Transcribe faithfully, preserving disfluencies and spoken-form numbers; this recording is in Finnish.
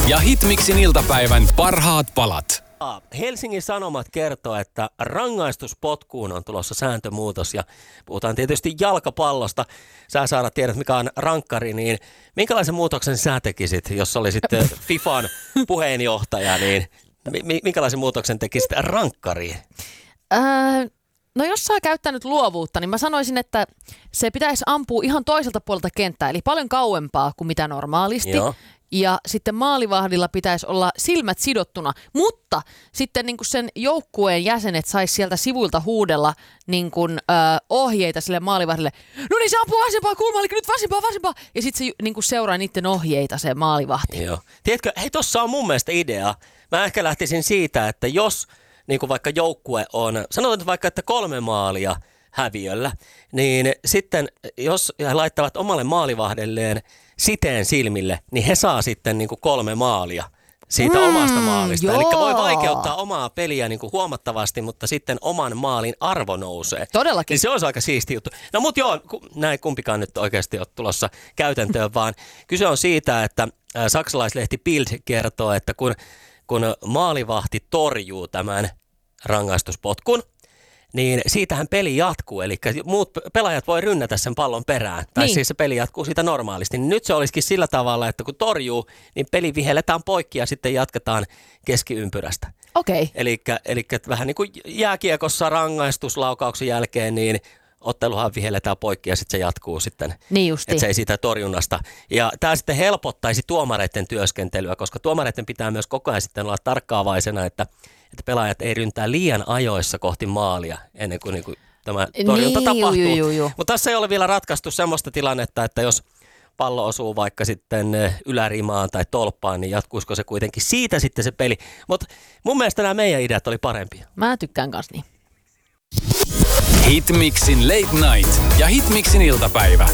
ja Hitmixin iltapäivän parhaat palat. Helsingin Sanomat kertoo, että rangaistuspotkuun on tulossa sääntömuutos ja puhutaan tietysti jalkapallosta. Sä Saara tiedät, mikä on rankkari, niin minkälaisen muutoksen sä tekisit, jos olisit FIFAn puheenjohtaja, niin minkälaisen muutoksen tekisit rankkariin? Äh, no jos sä oot käyttänyt luovuutta, niin mä sanoisin, että se pitäisi ampua ihan toiselta puolelta kenttää, eli paljon kauempaa kuin mitä normaalisti. Joo. Ja sitten maalivahdilla pitäisi olla silmät sidottuna, mutta sitten niin kuin sen joukkueen jäsenet sais sieltä sivuilta huudella niin kuin, ö, ohjeita sille maalivahdille. No niin, se ampuu vasempaa kulmalle, nyt vasempaa, vasempaa. Ja sitten se niin kuin seuraa niiden ohjeita se maalivahti. Joo. Tiedätkö, hei tossa on mun mielestä idea. Mä ehkä lähtisin siitä, että jos niin kuin vaikka joukkue on, sanotaan nyt vaikka, että kolme maalia häviöllä, niin sitten jos he laittavat omalle maalivahdelleen siteen silmille, niin he saa sitten niin kuin kolme maalia siitä mm, omasta maalista. Eli voi vaikeuttaa omaa peliä niin kuin huomattavasti, mutta sitten oman maalin arvo nousee. Todellakin. Niin se olisi aika siisti juttu. No mutta joo, näin kumpikaan nyt oikeasti ole tulossa käytäntöön, vaan kyse on siitä, että saksalaislehti Bild kertoo, että kun, kun maalivahti torjuu tämän rangaistuspotkun, niin siitähän peli jatkuu, eli muut pelaajat voi rynnätä sen pallon perään, tai niin. Siis se peli jatkuu siitä normaalisti. Niin nyt se olisikin sillä tavalla, että kun torjuu, niin peli vihelletään poikki ja sitten jatketaan keskiympyrästä. Okei. Okay. Elikkä, elikkä vähän niin kuin jääkiekossa rangaistuslaukauksen jälkeen, niin otteluhan vihelletään poikki ja sitten se jatkuu sitten, niin että se ei siitä torjunnasta. Ja tämä sitten helpottaisi tuomareiden työskentelyä, koska tuomareiden pitää myös koko ajan sitten olla tarkkaavaisena, että että pelaajat ei ryntää liian ajoissa kohti maalia ennen kuin, niin kuin tämä torjunta niin, tapahtuu. Mutta tässä ei ole vielä ratkaistu semmoista tilannetta, että jos pallo osuu vaikka sitten ylärimaan tai tolppaan, niin jatkuisiko se kuitenkin siitä sitten se peli. Mutta mun mielestä nämä meidän ideat oli parempia. Mä tykkään kans niin. Hitmixin Late Night ja Hitmixin iltapäivä.